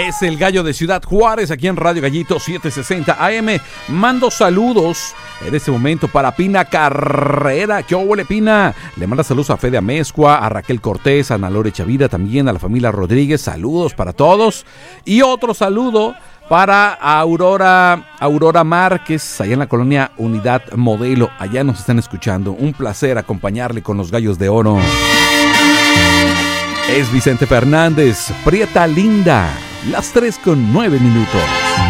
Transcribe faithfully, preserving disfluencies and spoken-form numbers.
Es el Gallo de Ciudad Juárez, aquí en Radio Gallito setecientos sesenta A M. Mando saludos en este momento para Pina Carrera. ¿Qué huele, Pina? Le manda saludos a Fede Amezcua, a Raquel Cortés, a Ana Lore Chavira, también a la familia Rodríguez. Saludos para todos. Y otro saludo para Aurora, Aurora Márquez, allá en la colonia Unidad Modelo. Allá nos están escuchando. Un placer acompañarle con los Gallos de Oro. Es Vicente Fernández, Prieta Linda. Las tres con nueve minutos.